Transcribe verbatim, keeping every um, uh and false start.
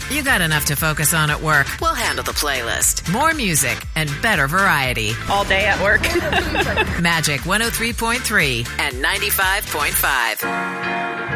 You got enough to focus on at work. We'll handle the playlist. More music and better variety. All day at work. Magic one oh three point three and ninety-five point five.